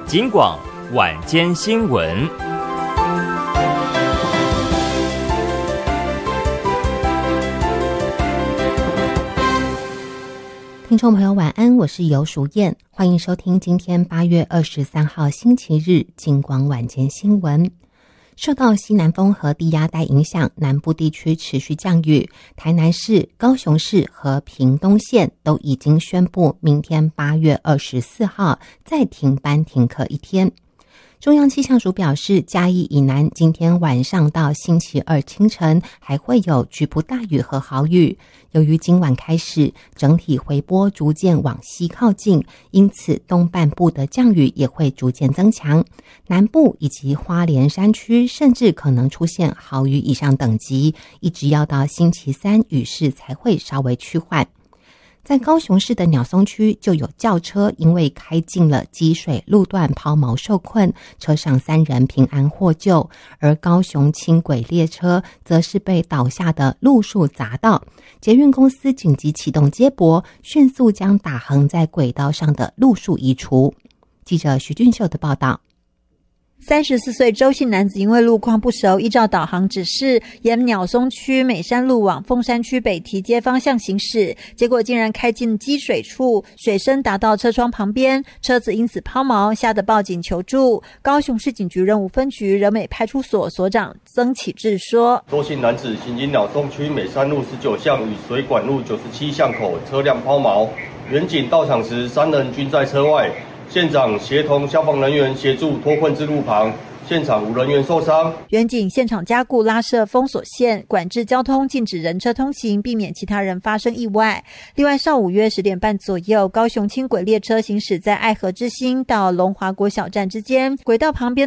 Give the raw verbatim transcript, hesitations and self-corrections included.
警广晚间新闻。 听众朋友晚安，我是游淑燕，欢迎收听今天八月二十三号星期日警广晚间新闻。受到西南风和低压带影响，南部地区持续降雨，台南市、高雄市和屏东县都已经宣布明天八月二十四号再停班停课一天。中央气象署表示，嘉义以南今天晚上到星期二清晨还会有局部大雨和豪雨。由于今晚开始整体回波逐渐往西靠近，因此东半部的降雨也会逐渐增强，南部以及花莲山区甚至可能出现豪雨以上等级，一直要到星期三雨势才会稍微趋缓。在高雄市的鸟松区就有轿车因为开进了积水路段抛锚受困，车上三人平安获救，而高雄轻轨列车则是被倒下的路树砸到，捷运公司紧急启动接驳，迅速将打横在轨道上的路树移除。记者徐俊秀的报道。 三十四岁周姓男子因为路况不熟，依照导航指示沿鸟松区美山路往凤山区北堤街方向行驶，结果竟然开进积水处，水深达到车窗旁边，车子因此抛锚，吓得报警求助。高雄市警局仁武分局仁美派出所所长曾启志说， 周姓男子行经鸟松区美山路十九巷与水管路九十七巷口，车辆抛锚，员警到场时三人均在车外，现场协同消防人员协助脱困至路旁，现场无人员受伤。 员警现场加固拉设封锁线，管制交通，禁止人车通行，避免其他人发生意外。另外，上午约十点半左右，高雄轻轨列车行驶在爱河之星到龙华国小站之间，轨道旁边